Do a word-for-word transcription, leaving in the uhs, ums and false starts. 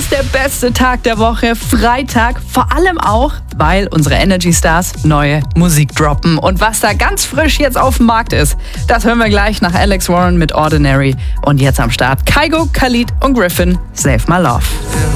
ist der beste Tag der Woche, Freitag. Vor allem auch, weil unsere Energy Stars neue Musik droppen. Und was da ganz frisch jetzt auf dem Markt ist, das hören wir gleich nach Alex Warren mit Ordinary. Und jetzt am Start Kygo, Khalid und Griffin, Save My Love.